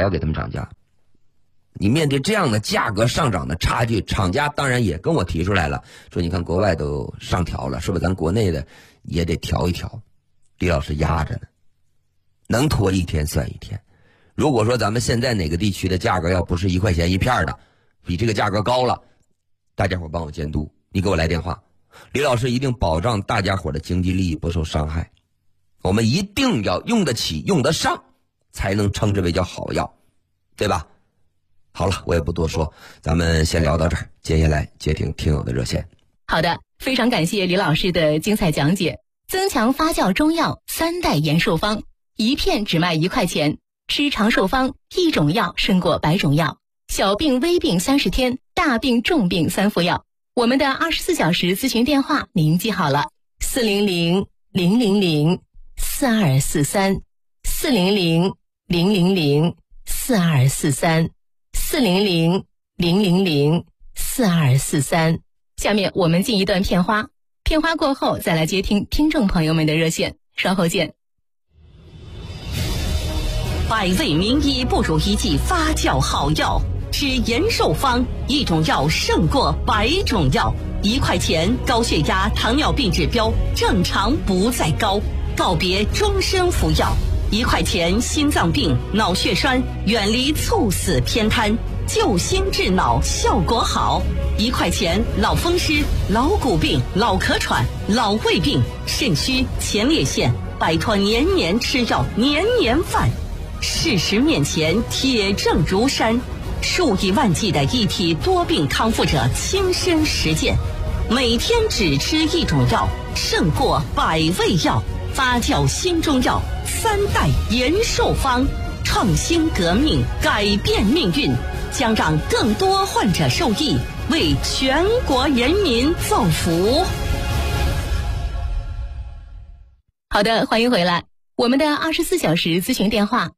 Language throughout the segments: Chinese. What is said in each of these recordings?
还要给他们涨价。你面对这样的价格上涨的差距，厂家当然也跟我提出来了，说你看国外都上调了，是不是咱国内的也得调一调？李老师压着呢，能拖一天算一天。如果说咱们现在哪个地区的价格要不是1块钱一片的，比这个价格高了，大家伙帮我监督，你给我来电话，李老师一定保障大家伙的经济利益不受伤害。我们一定要用得起用得上，才能称之为叫好药，对吧？好了，我也不多说，咱们先聊到这儿，接下来接听听友的热线。 好的，非常感谢李老师的精彩讲解。增强发酵中药3代延寿方，一片只卖1块钱，吃长寿方，1种药胜过100种药，小病微病30天，大病重病3副药。我们的24小时咨询电话您记好了，400-000-4243，400-000-4243。下面我们进一段片花，片花过后再来接听听众朋友们的热线，稍后见。 百味名医不如一剂发酵好药，吃延寿方，1种药胜过100种药，1块钱高血压、糖尿病指标正常不再高，告别终身服药；1块钱心脏病、脑血栓远离猝死偏瘫，救心治脑效果好；1块钱老风湿、老骨病、老咳喘、老胃病、肾虚、前列腺，摆脱年年吃药、年年犯。事实面前铁证如山，数以万计的一体多病康复者亲身实践，每天只吃1种药胜过100味药。发酵新中药3代延寿方，创新革命，改变命运，将让更多患者受益，为全国人民造福。 好的，欢迎回来。我们的24小时咨询电话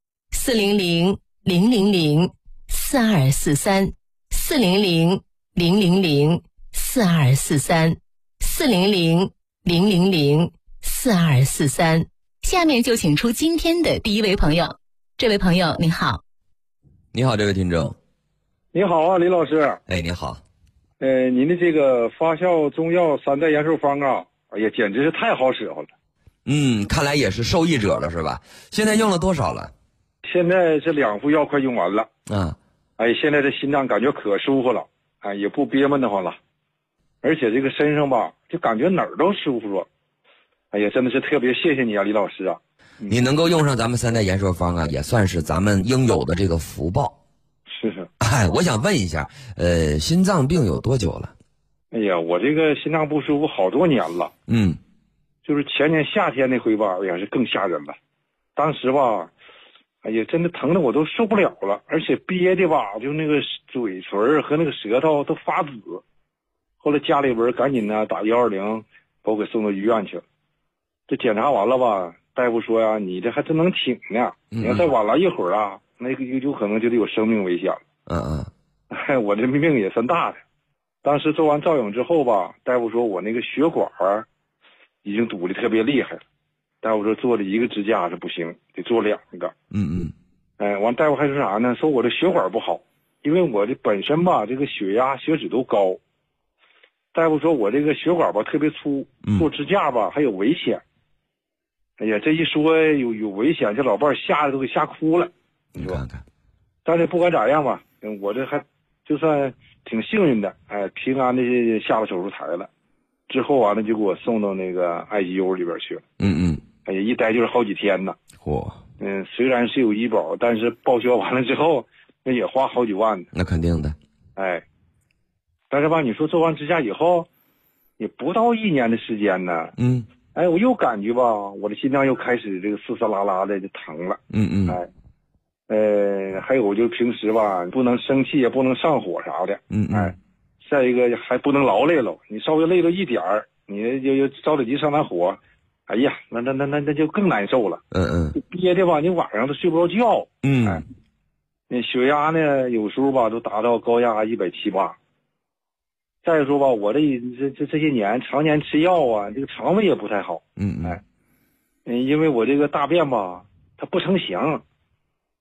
400-000-4243，400-000-4243。下面就请出今天的第一位朋友。这位朋友您好。 你好，这位听众。 你好啊，李老师。 哎，你好。 您的这个发酵中药3代延寿方啊，哎呀，简直是太好使候了。 看来也是受益者了是吧？现在用了多少了？ 现在这2副药快用完了。哎，现在这心脏感觉可舒服了，哎，也不憋闷得慌了，而且这个身上吧，就感觉哪儿都舒服了。哎呀，真的是特别谢谢你啊，李老师啊！ 你能够用上咱们3代延寿方啊，也算是咱们应有的这个福报。 是。 哎，我想问一下，心脏病有多久了？ 哎呀，我这个心脏不舒服好多年了。就是前年夏天那回吧，哎呀，是更吓人了。当时吧，哎呀，真的疼的我都受不了了，而且憋的吧，就那个嘴唇和那个舌头都发紫。后来家里边赶紧呢打120，把我给送到医院去了。这检查完了吧，大夫说呀，你这还真能挺呢，你要再晚了一会儿啊，那个有可能就得有生命危险了。我这命也算大的。当时做完造影之后吧，大夫说我那个血管已经堵得特别厉害了，大夫说做了1个支架是不行，得做2个。完大夫还说啥呢？说我这血管不好，因为我这本身吧，这个血压血脂都高。大夫说我这个血管吧特别粗，做支架吧还有危险。哎呀，这一说有危险，这老伴吓得都给吓哭了。 你看看。 但是不管咋样吧，我这还就算挺幸运的，哎，平安的下了手术台了。之后完了就给我送到那个 ICU 里边去了。哎呀，一待就是好几天呢。虽然是有医保，但是报销完了之后，那也花好几万呢。 那肯定的。 哎，但是吧，你说做完支架以后，也不到1年的时间呢。哎，我又感觉吧，我的心脏又开始这个嘶嘶啦啦的就疼了。还有就平时吧，不能生气，也不能上火啥的。再一个还不能劳累了，你稍微累了一点儿，你就着了急上来火，哎呀，那就更难受了。憋的吧，你晚上都睡不着觉。那血压呢，有时候吧都达到高压170、180。再说吧，我这些年常年吃药啊，这个肠胃也不太好。因为我这个大便吧，它不成形，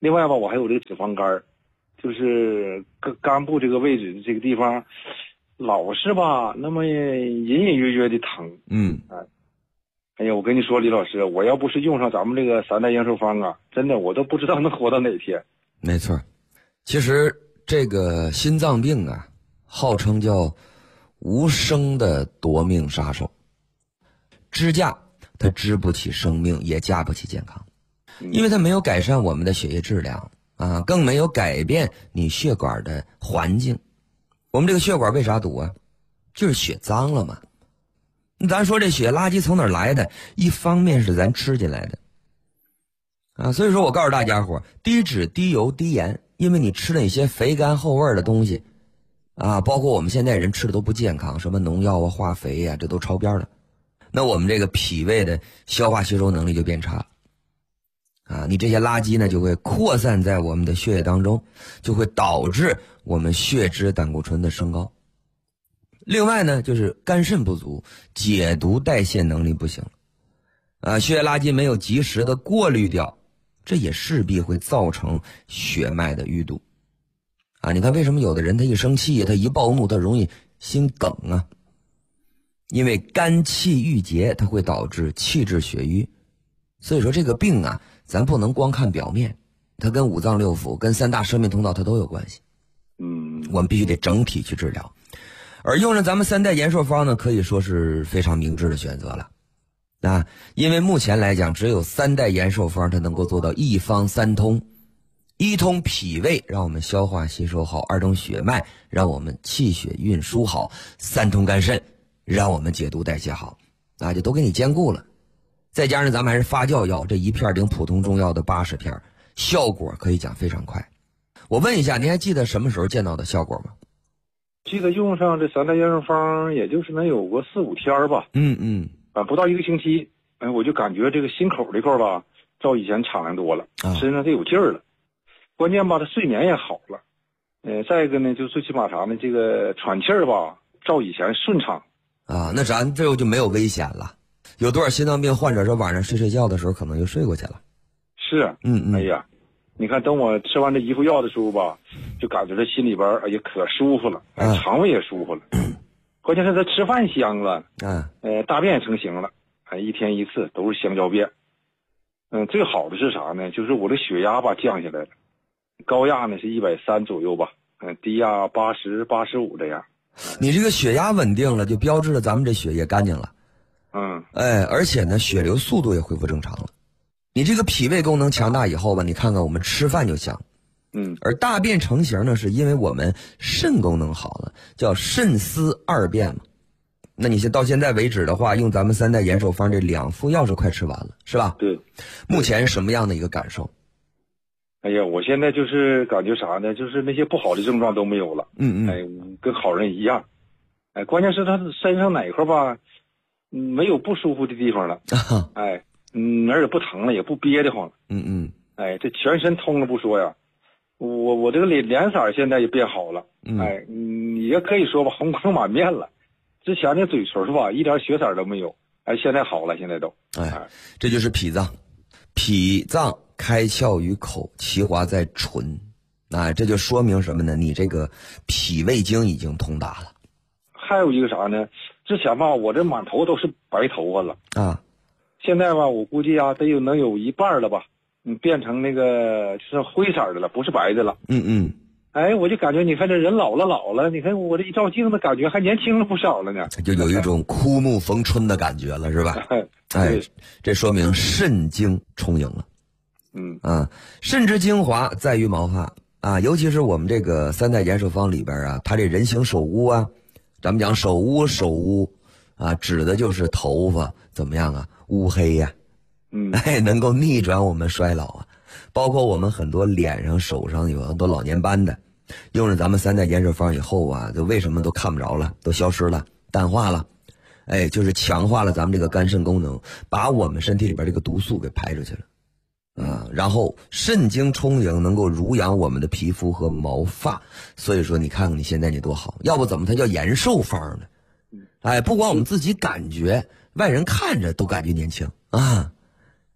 另外吧，我还有这个脂肪肝，就是肝部这个位置这个地方，老是吧，那么隐隐约约的疼。哎呀，我跟你说，李老师，我要不是用上咱们这个3代延寿方啊，真的我都不知道能活到哪天。 没错，其实这个心脏病啊，号称叫无声的夺命杀手。支架它支不起生命，也架不起健康，因为它没有改善我们的血液质量啊，更没有改变你血管的环境。我们这个血管为啥堵啊？就是血脏了嘛。咱说这血垃圾从哪儿来的？一方面是咱吃进来的啊，所以说我告诉大家伙，低脂、低油、低盐，因为你吃了一些肥甘厚味的东西啊，包括我们现在人吃的都不健康，什么农药啊、化肥啊，这都超标了。那我们这个脾胃的消化吸收能力就变差了啊，你这些垃圾呢就会扩散在我们的血液当中，就会导致我们血脂胆固醇的升高。另外呢，就是肝肾不足，解毒代谢能力不行啊，血液垃圾没有及时的过滤掉，这也势必会造成血脉的淤堵啊。你看为什么有的人他一生气，他一暴怒，他容易心梗啊？因为肝气郁结，它会导致气滞血瘀。所以说这个病啊，咱不能光看表面，它跟五脏六腑、跟3大生命通道它都有关系。我们必须得整体去治疗。而用上咱们3代延寿方呢，可以说是非常明智的选择了啊，因为目前来讲，只有3代延寿方它能够做到一方三通。一通脾胃，让我们消化吸收好；二通血脉，让我们气血运输好；三通肝肾，让我们解毒代谢好啊，就都给你兼顾了。再加上咱们还是发酵药，这一片顶普通中药的80片，效果可以讲非常快。我问一下，您还记得什么时候见到的效果吗？ 记得用上这3代延寿方，也就是能有个4、5天吧。不到1个星期，我就感觉这个心口这块吧，照以前敞亮多了，身上就有劲儿了。关键吧，他睡眠也好了。再一个呢，就最起码啥呢？这个喘气儿吧，照以前顺畅。 啊，那咱这就没有危险了。有多少心脏病患者说晚上睡觉的时候可能就睡过去了？ 是，哎呀，你看等我吃完这一副药的时候吧，就感觉这心里边哎呀可舒服了，肠胃也舒服了。关键是他吃饭香了，大便也成型了，一天一次都是香蕉便。最好的是啥呢？就是我的血压吧降下来了，高压呢是130左右吧，低压80、85这样。 你这个血压稳定了，就标志着咱们这血液干净了。而且呢，血流速度也恢复正常了。你这个脾胃功能强大以后吧，你看看我们吃饭就香。而大便成型呢，是因为我们肾功能好了，叫肾丝二便嘛。那你到现在为止的话，用咱们3代延寿方这2副药是快吃完了，是吧？ 对。 目前什么样的一个感受？ 哎呀，我现在就是感觉啥呢？就是那些不好的症状都没有了。跟好人一样。关键是他身上哪块吧，没有不舒服的地方了。哪儿也不疼了，也不憋得慌了。这全身通了不说呀，我这个脸色现在也变好了。也可以说吧，红光满面了。之前那嘴唇吧，一点血色都没有。现在好了，现在都。 这就是脾脏，脾脏开窍于口，其华在唇。这就说明什么呢？你这个脾胃经已经通达了。 还有一个啥呢？之前吧，我这满头都是白头发了现在吧，我估计能有一半了吧，变成那个就是灰色的了，不是白的了。我就感觉你看这人老了，你看我这一照镜子，感觉还年轻了不少了呢， 就有一种枯木逢春的感觉了，是吧？这说明肾经充盈了。肾之精华在于毛发尤其是我们这个3代延寿方里边它这人形首乌咱们讲首乌指的就是头发怎么样乌黑呀，能够逆转我们衰老包括我们很多脸上手上有很多老年斑的，用了咱们3代延寿方以后就为什么都看不着了，都消失了，淡化了，就是强化了咱们这个肝肾功能，把我们身体里边这个毒素给排出去了然后肾经充盈，能够濡养我们的皮肤和毛发。所以说你看看你现在你多好，要不怎么它叫延寿方呢？不光我们自己感觉，外人看着都感觉年轻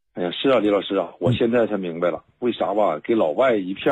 哎呀，是啊，李老师啊，我现在才明白了，为啥吧，给老外一片